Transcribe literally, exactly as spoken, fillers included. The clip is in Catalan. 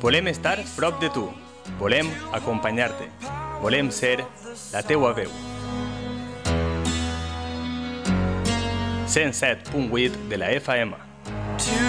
Volem estar prop de tu. Volem acompanyar-te. Volem ser la teua veu. cent set punt vuit de la F M.